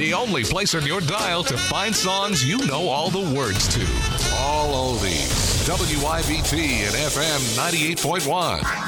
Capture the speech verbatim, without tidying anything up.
the only place on your dial to find songs you know all the words to. All oldies. W I B T and F M ninety-eight point one.